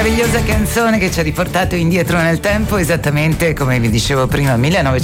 Meravigliosa canzone che ci ha riportato indietro nel tempo, esattamente come vi dicevo prima,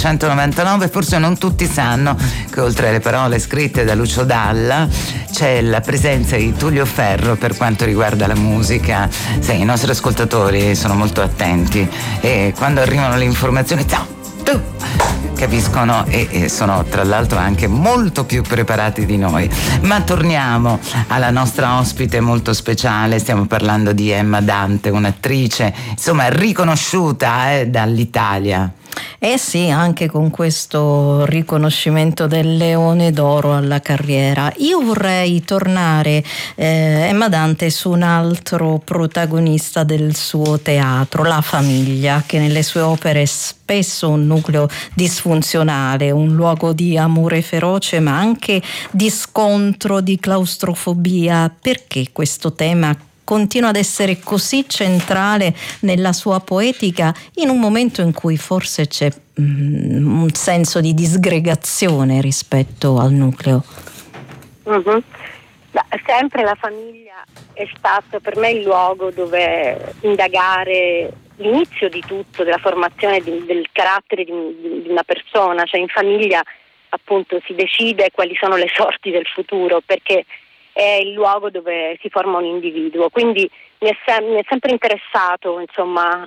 1999. Forse non tutti sanno che oltre alle parole scritte da Lucio Dalla c'è la presenza di Tullio Ferro per quanto riguarda la musica. Sai, i nostri ascoltatori sono molto attenti e quando arrivano le informazioni, ciao, tu, capiscono e sono tra l'altro anche molto più preparati di noi. Ma torniamo alla nostra ospite molto speciale. Stiamo parlando di Emma Dante, un'attrice insomma riconosciuta dall'Italia. Sì, anche con questo riconoscimento del Leone d'Oro alla carriera. Io vorrei tornare, Emma Dante, su un altro protagonista del suo teatro, la famiglia, che nelle sue opere è spesso un nucleo disfunzionale, un luogo di amore feroce ma anche di scontro, di claustrofobia. Perché questo tema continua ad essere così centrale nella sua poetica in un momento in cui forse c'è un senso di disgregazione rispetto al nucleo? Mm-hmm. Sempre la famiglia è stato per me il luogo dove indagare l'inizio di tutto, della formazione del carattere di una persona. Cioè in famiglia appunto si decide quali sono le sorti del futuro, perché è il luogo dove si forma un individuo. Quindi mi è sempre interessato, insomma,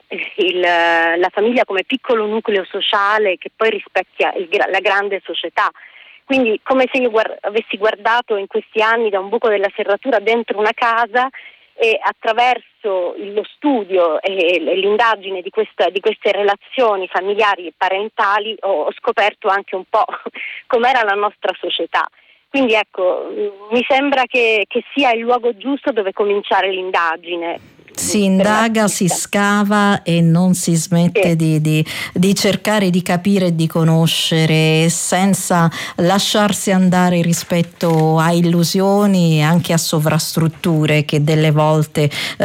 la famiglia come piccolo nucleo sociale che poi rispecchia la grande società. Quindi come se io avessi guardato in questi anni da un buco della serratura dentro una casa e attraverso lo studio e l'indagine di queste relazioni familiari e parentali ho scoperto anche un po' com'era la nostra società. Quindi ecco, mi sembra che sia il luogo giusto dove cominciare l'indagine. Si indaga, si scava e non si smette di cercare di capire e di conoscere senza lasciarsi andare rispetto a illusioni e anche a sovrastrutture che delle volte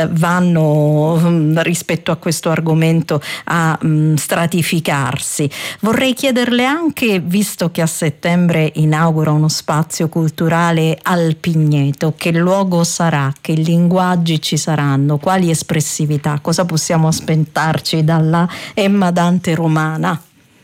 vanno rispetto a questo argomento a stratificarsi. Vorrei chiederle anche, visto che a settembre inaugura uno spazio culturale al Pigneto, che luogo sarà, che linguaggi ci saranno, quali espressività, cosa possiamo aspettarci dalla Emma Dante romana?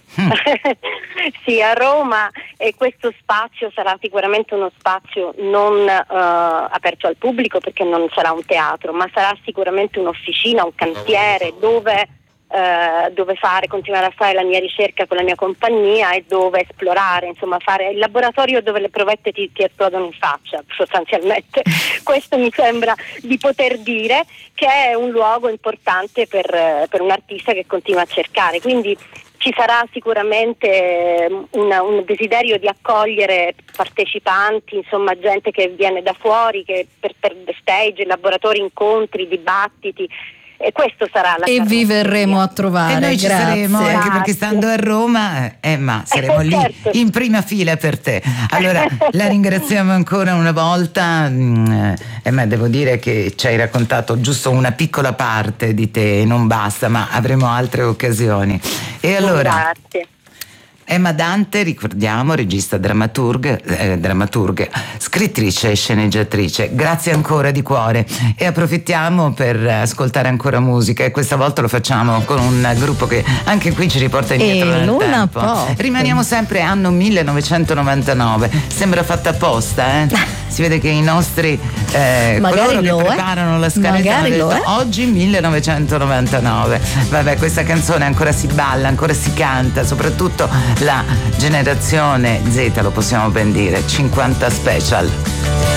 Sì, a Roma questo spazio sarà sicuramente uno spazio non aperto al pubblico, perché non sarà un teatro, ma sarà sicuramente un'officina, un cantiere dove continuare a fare la mia ricerca con la mia compagnia e dove esplorare, insomma fare il laboratorio dove le provette ti esplodono in faccia, sostanzialmente. Questo mi sembra di poter dire che è un luogo importante per un artista che continua a cercare. Quindi ci sarà sicuramente un desiderio di accogliere partecipanti, insomma gente che viene da fuori, che per stage, laboratori, incontri, dibattiti. E questo sarà la e vi verremo a trovare. E noi ci saremo, anche perché stando a Roma, Emma, saremo lì in prima fila per te. Allora la ringraziamo ancora una volta. Emma, devo dire che ci hai raccontato giusto una piccola parte di te e non basta, ma avremo altre occasioni. E allora, grazie. Emma Dante, ricordiamo, regista, drammaturga, scrittrice e sceneggiatrice. Grazie ancora di cuore e approfittiamo per ascoltare ancora musica, e questa volta lo facciamo con un gruppo che anche qui ci riporta indietro nel Luna tempo. Pop. Rimaniamo sempre anno 1999. Sembra fatta apposta, Si vede che i nostri coloro che preparano la scaletta hanno detto oggi 1999. Vabbè, questa canzone ancora si balla, ancora si canta, soprattutto la generazione Z, lo possiamo ben dire, 50 Special.